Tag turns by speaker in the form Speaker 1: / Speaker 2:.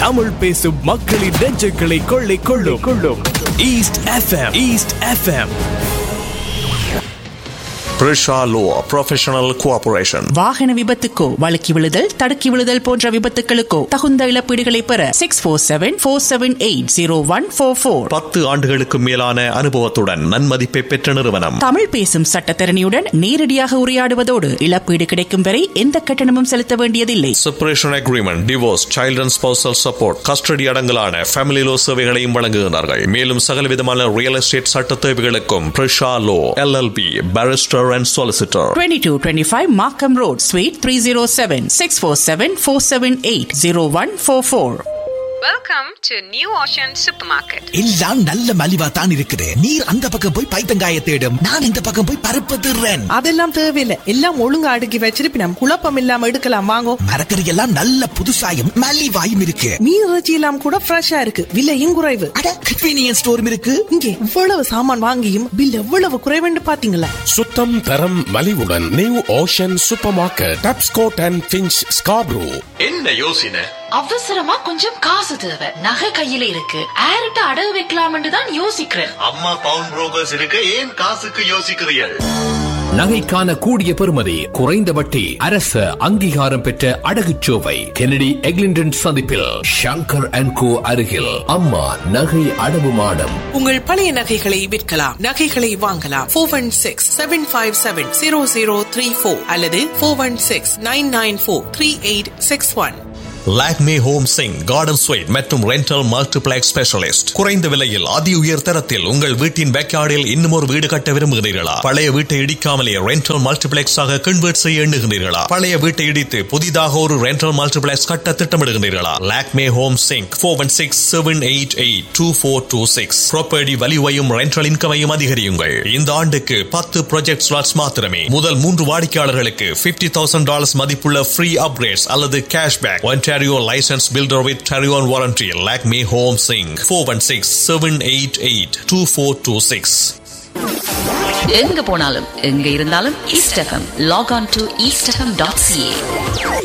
Speaker 1: தமிழ் பேசும் மக்களின் நெஞ்சங்களை கொள்ளை கொள்ளும் east FM.
Speaker 2: Prisha Law Professional Cooperation.
Speaker 3: வாகன விபத்துக்கோ வழுக்கி விழுதல் தடுக்கி விழுதல் போன்ற விபத்துகளுக்கோ தகுந்த இழப்பீடுகளை பெற 647-478-0144.
Speaker 2: 10 ஆண்டுகளுக்கு மேலான அனுபவத்துடன் நன்மதிப்பை பெற்ற நிறுவனம்.
Speaker 3: தமிழ் பேசும் சட்டத்தரணியுடன் நேரடியாக உரையாடுவதோடு இழப்பீடு கிடைக்கும் வரை எந்த கட்டணமும் செலுத்த வேண்டியதில்லை.
Speaker 2: Separation agreement, divorce, child and spousal support, custody அடங்கலான family low சேவைகளையும் வழங்குகிறார்கள். மேலும் சகலவிதமான ரியல் எஸ்டேட் சட்ட தேவைகளுக்கும் Prisha Law LLP Barrister and Solicitor.
Speaker 3: 2225 Markham Road, Suite 307, 647-478-0144.
Speaker 4: Welcome to New Ocean Supermarket.
Speaker 5: எல்லாம் நல்ல மலிவா தான் இருக்குது. நீர் அந்த பக்கம் போய் பைத்தங்காய தேடும், நான் இந்த பக்கம் போய் பருப்பு திருறேன்.
Speaker 6: அதெல்லாம் தேவையில்லை, எல்லாம் ஒழுங்கா அடுக்கி வச்சிருப்பினம். குழப்பம் இல்லாம எடுக்கலாம் வாங்கோ.
Speaker 5: மரக்கறி எல்லாம் நல்ல புதுசாயும் மலிவாயும் இருக்கு.
Speaker 6: மீன் இறைச்சி எல்லாம் கூட ஃப்ரெஷ்ஷா இருக்கு, விலையும் குறைவு.
Speaker 5: அட கன்வீனியன்ஸ் ஸ்டோரும் இருக்கு.
Speaker 6: இங்கே இவ்வளவு சாமான் வாங்கியும் பில் எவ்வளவு குறைவுன்னு பாத்தீங்களா?
Speaker 7: சுத்தம் தரம் மலிவுடன் new ocean super market, Tapscott and pinch, Scarborough.
Speaker 2: என்ன யோசனை?
Speaker 8: அவசரமா கொஞ்சம் காசு தேவை, நகை கையில இருக்கு, ஆர்ட்ட அடகு வைக்கலாம்னு தான் யோசிக்கிறேன்.
Speaker 2: அம்மா பவுன் புரோக்கர்ஸ் இருக்கு, ஏன் காசுக்கு யோசிக்கிறீர்கள்?
Speaker 1: நகைக்கான கூடிய பெறுமதி, குறைந்த வட்டி, அரசு அங்கீகாரம் பெற்ற அடகுச்சோவை கெனடி எக்லிண்டன் சந்திப்பில் ஷங்கர் அண்ட் கோ அருகில் அம்மா நகை அடவு மாடம்.
Speaker 6: உங்கள் பழைய நகைகளை விற்கலாம், நகைகளை வாங்கலாம். 416-757-0034 அல்லது 416-994-3861.
Speaker 2: Lakme home Singh garden sweet மற்றும் ரெண்டல் மல்டிப்ளெக்ஸ் ஸ்பெஷலிஸ்ட். குறைந்த விலையில் அதி உயர் தரத்தில் உங்கள் வீட்டின் பேக்யார்டில் இன்னும் ஒரு வீடு கட்ட விரும்புகிறீர்களா? பழைய வீட்டை இடிக்காமலே ரெண்டல் மல்டிப்ளெக்ஸ் ஆக கன்வெர்ட் செய்ய எண்ணுகிறீர்களா? பழைய வீட்டை இடித்து புதிதாக ஒரு ரெண்டல் மல்டிப்ளெக்ஸ் கட்ட திட்டமிடுகிறீர்களா? Lakme home Singh 416-788-2426. Property வேல்யூவையும் rental இன்கமையும் அதிகரியுங்கள். இந்த ஆண்டுக்கு 10 ப்ராஜெக்ட் ஸ்லாட்ஸ் மாத்திரமே. முதல் 3 வாடிக்கையாளர்களுக்கு $50,000 மதிப்புள்ள ஃப்ரீ அப்கிரேட்ஸ் அல்லது cashback. Ontario licensed builder with Ontario warranty. Lakme Home Singh 416-788-2426.
Speaker 8: எங்க போனாலும் எங்க இருந்தாலும் east FM. Lock on to eastfm.ca.